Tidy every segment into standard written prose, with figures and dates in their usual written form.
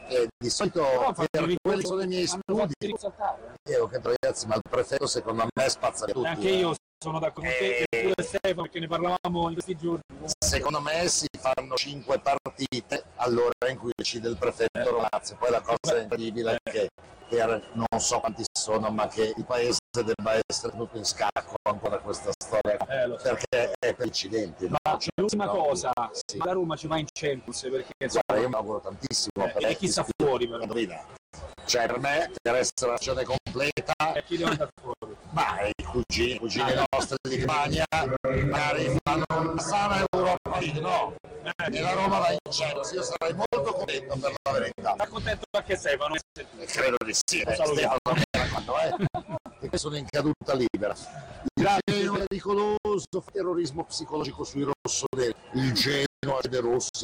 di solito per quelli sono i miei studi, ragazzi, ma il prefetto secondo me spazza tutti. Anche io sono d'accordo con te e pure Stefano, perché ne parlavamo in questi giorni. Secondo me si fanno 5 partite all'ora in cui decide il prefetto Romazzi. Poi la cosa incredibile è che non so quanti sono, ma che il paese debba essere tenuto in scacco ancora questa storia, perché è per incidenti. No? L'ultima cosa, sì. La Roma ci va in Champions, perché guarda, io mi auguro tantissimo. E chi sta fuori però? Cioè per me, per essere la nazione completa, chi deve andare fuori? Ma i cugini nostri di Spagna magari fanno una sana Europa League, no? E la Roma va in Champions. Io sarei molto contento, per la verità. Sta contento anche Stefano? Credo di sì, Stefano mi raccomando, che sono in caduta libera. Il Genoa pericoloso, terrorismo psicologico sui rossoneri, il Genoa dei rossi,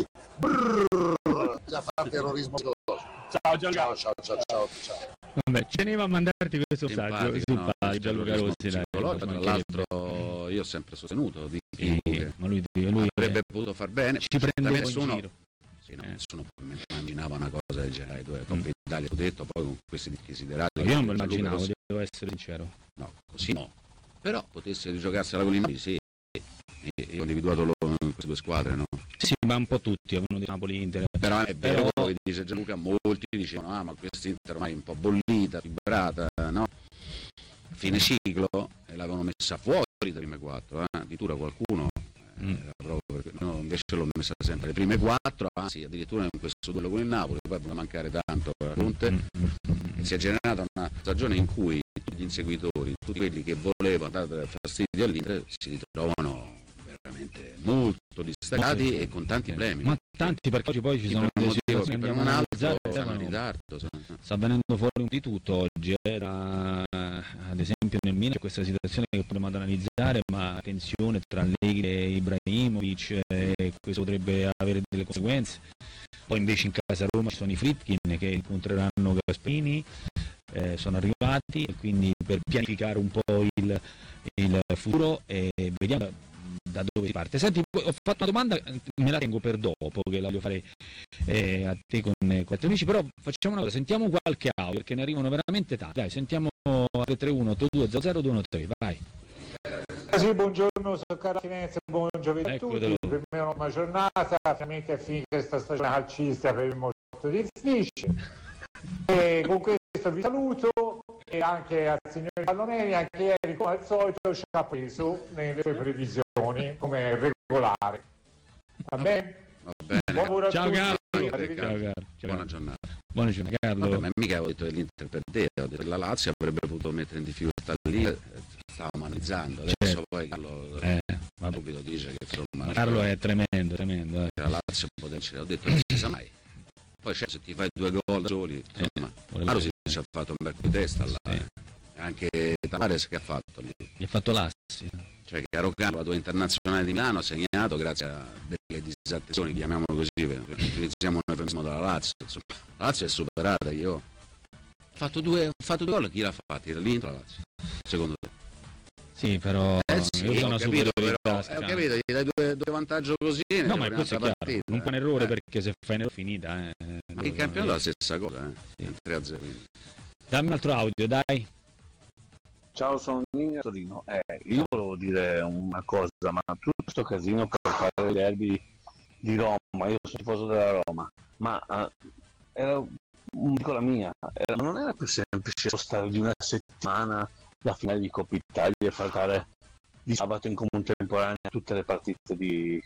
già fa terrorismo psicologico. Ciao Gianluca. Ciao. Vabbè, ci tenevo a mandarti questo messaggio su Gianluca Rossi. Tra l'altro io ho sempre sostenuto ma lui avrebbe potuto far bene, ci prende nessuno in giro. Sì, nessuno immaginava una cosa del genere, Coppa Italia, ho detto, poi con questi desiderati. Io non me lo immaginavo, devo essere sincero. No, così no. Però potesse rigiocarsela con l'Inter, sì. E ho individuato in queste due squadre, no? Sì, ma un po' tutti avevano di Napoli Inter. Però è vero quello che dice Gianluca, molti dicevano ma questa Inter ormai è un po' bollita, fibrata, no? Fine ciclo e l'avevano messa fuori dalle prime 4, addirittura qualcuno proprio perché no, invece l'ho messa sempre le prime 4, anzi addirittura in questo duello con il Napoli, poi poteva mancare tanto Conte, e si è generata una stagione in cui tutti gli inseguitori, tutti quelli che volevano dare fastidio all'Inter si ritrovano veramente molto distaccati e con tanti problemi. Ma tanti, perché poi ci sono delle situazioni che andiamo a analizzare, in ritardo. Sta venendo fuori di tutto oggi, era ad esempio nel Milan questa situazione che potremmo analizzare, ma tensione tra Allegri e Ibrahimovic, questo potrebbe avere delle conseguenze. Poi invece in casa Roma ci sono i Friedkin che incontreranno Gasperini, sono arrivati, e quindi per pianificare un po' il futuro e vediamo da dove si parte. Senti, ho fatto una domanda, me la tengo per dopo, che la voglio fare a te con quattro amici, però facciamo una cosa, sentiamo qualche audio, perché ne arrivano veramente tanti. Dai, sentiamo 331 8200 213, vai. Sì, buongiorno, sono Carlo Firenze, buon giovedì a tutti. Per me è una buona giornata, finalmente è finita questa stagione calcistica per il molto difficile. E con questo vi saluto, e anche al signore Palloneri, anche ieri come al solito ci ha preso nelle sue previsioni come regolare. Va bene? Va bene. Ciao Carlo. Buona giornata. Buona giornata Carlo. Vabbè, ma mica ho detto che l'Inter perdeva, ho detto che la Lazio avrebbe potuto mettere in difficoltà lì, stavamo analizzando, adesso poi Carlo subito dice che insomma Carlo è tremendo. La Lazio può vincere, ho detto non si sa mai. Poi se ti fai 2 gol soli, insomma, Carlo si è fatto un bel colpo di testa là, anche Tavares che ha fatto lì. Gli ha fatto l'assi. Cioè che Arocano, la tua internazionale di Milano, ha segnato grazie a delle disattenzioni, chiamiamolo così, utilizziamo un eufemismo della Lazio, insomma. La Lazio è superata, io ho fatto due gol, chi l'ha fatti? L'Inter o la Lazio? Secondo te? Sì, però sì, io sono ho capito, però, ho capito, gli dai due vantaggio così. No, ma questo è chiaro, non fa un errore perché se fai un errore è finita. Ma il campionato è la stessa cosa, sì. 3-0. Dammi un altro audio, dai. Ciao, sono Nino Torino. Io volevo dire una cosa, ma tutto questo casino per fare il derby di Roma, io sono tifoso della Roma, ma era la mia, non era più semplice spostare di una settimana la finale di Coppa Italia e far fare di sabato in contemporanea tutte le partite di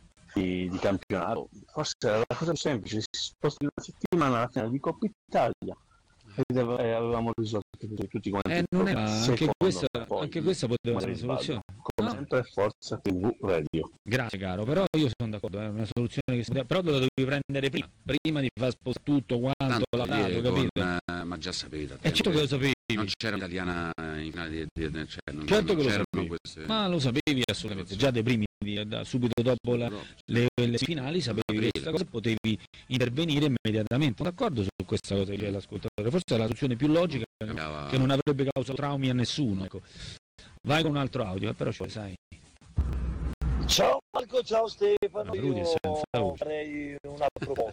campionato? Forse era la cosa più semplice, si sposta di una settimana la finale di Coppa Italia e avevamo risolto tutti quanti. Non era, anche questa poteva essere una soluzione. Come sempre Forza TV Radio. Grazie caro, però io sono d'accordo, è una soluzione che però lo dovevi prendere prima di far spostare tutto quanto la dato, capito? Ma già sapevi da tempo. Certo che lo sapevi. Non c'era italiana in finale non certo non che lo c'erano sapevi. Ma lo sapevi assolutamente, già dai primi, subito dopo le finali sapevi questa cosa, potevi intervenire immediatamente. Sono d'accordo su questa cosa che l'ascoltatore, forse è la soluzione più logica che non avrebbe causato traumi a nessuno, ecco. Vai con un altro audio, però ce lo sai. Ciao Marco, ciao Stefano, io farei una proposta.